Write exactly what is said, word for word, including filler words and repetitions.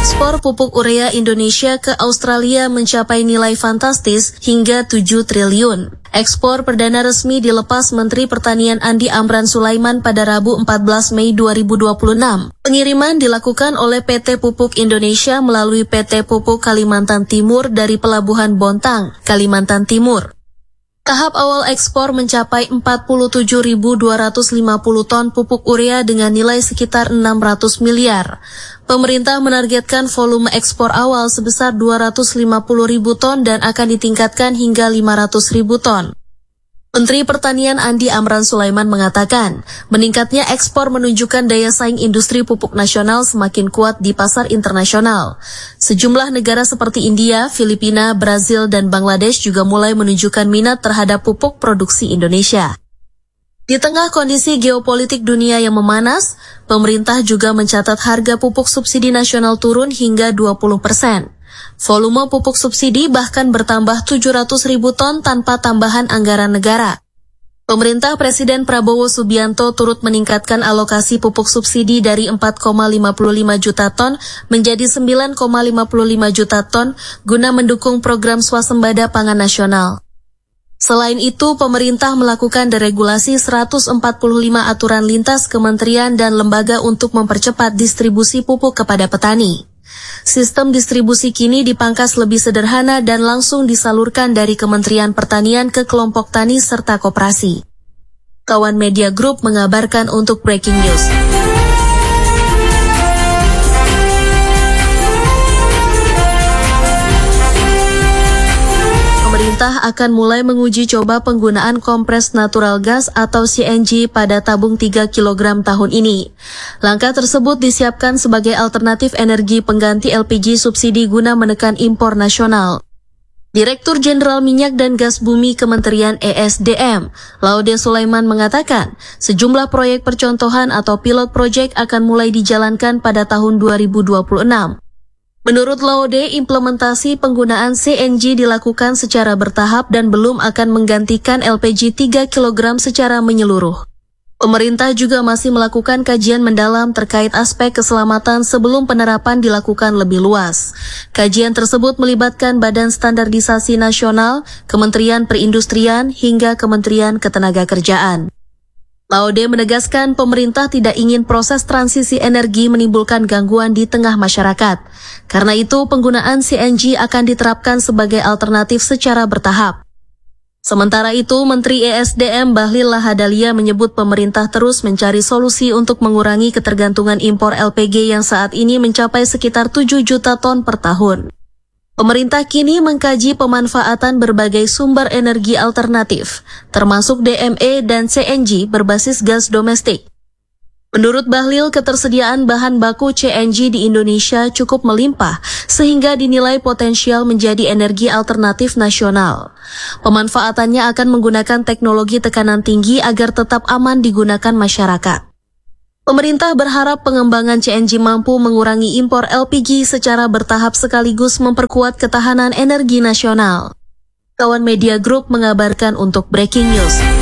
Ekspor pupuk urea Indonesia ke Australia mencapai nilai fantastis hingga tujuh triliun. Ekspor perdana resmi dilepas Menteri Pertanian Andi Amran Sulaiman pada Rabu empat belas Mei dua ribu dua puluh enam. Pengiriman dilakukan oleh P T Pupuk Indonesia melalui P T Pupuk Kalimantan Timur dari Pelabuhan Bontang, Kalimantan Timur. Tahap awal ekspor mencapai empat puluh tujuh ribu dua ratus lima puluh ton pupuk urea dengan nilai sekitar enam ratus miliar. Pemerintah menargetkan volume ekspor awal sebesar dua ratus lima puluh ribu ton dan akan ditingkatkan hingga lima ratus ribu ton. Menteri Pertanian Andi Amran Sulaiman mengatakan, meningkatnya ekspor menunjukkan daya saing industri pupuk nasional semakin kuat di pasar internasional. Sejumlah negara seperti India, Filipina, Brazil, dan Bangladesh juga mulai menunjukkan minat terhadap pupuk produksi Indonesia. Di tengah kondisi geopolitik dunia yang memanas, pemerintah juga mencatat harga pupuk subsidi nasional turun hingga dua puluh persen. Volume pupuk subsidi bahkan bertambah tujuh ratus ribu ton tanpa tambahan anggaran negara. Pemerintah Presiden Prabowo Subianto turut meningkatkan alokasi pupuk subsidi dari empat koma lima lima juta ton menjadi sembilan koma lima lima juta ton guna mendukung program swasembada pangan nasional. Selain itu, pemerintah melakukan deregulasi seratus empat puluh lima aturan lintas kementerian dan lembaga untuk mempercepat distribusi pupuk kepada petani. Sistem distribusi kini dipangkas lebih sederhana dan langsung disalurkan dari Kementerian Pertanian ke kelompok tani serta koperasi. Kawan Media Group mengabarkan untuk Breaking News. Pemerintah akan mulai menguji coba penggunaan kompres natural gas atau C N G pada tabung tiga kilogram tahun ini. Langkah tersebut disiapkan sebagai alternatif energi pengganti L P G subsidi guna menekan impor nasional. Direktur Jenderal Minyak dan Gas Bumi Kementerian E S D M, Laude Sulaiman mengatakan, sejumlah proyek percontohan atau pilot project akan mulai dijalankan pada tahun dua ribu dua puluh enam. Menurut Laude, implementasi penggunaan C N G dilakukan secara bertahap dan belum akan menggantikan L P G tiga kilogram secara menyeluruh. Pemerintah juga masih melakukan kajian mendalam terkait aspek keselamatan sebelum penerapan dilakukan lebih luas. Kajian tersebut melibatkan Badan Standarisasi Nasional, Kementerian Perindustrian, hingga Kementerian Ketenagakerjaan. Laude menegaskan pemerintah tidak ingin proses transisi energi menimbulkan gangguan di tengah masyarakat. Karena itu, penggunaan C N G akan diterapkan sebagai alternatif secara bertahap. Sementara itu, Menteri E S D M Bahlil Lahadalia menyebut pemerintah terus mencari solusi untuk mengurangi ketergantungan impor L P G yang saat ini mencapai sekitar tujuh juta ton per tahun. Pemerintah kini mengkaji pemanfaatan berbagai sumber energi alternatif, termasuk D M E dan C N G berbasis gas domestik. Menurut Bahlil, ketersediaan bahan baku C N G di Indonesia cukup melimpah, sehingga dinilai potensial menjadi energi alternatif nasional. Pemanfaatannya akan menggunakan teknologi tekanan tinggi agar tetap aman digunakan masyarakat. Pemerintah berharap pengembangan C N G mampu mengurangi impor L P G secara bertahap sekaligus memperkuat ketahanan energi nasional. Kawan Media Group mengabarkan untuk Breaking News.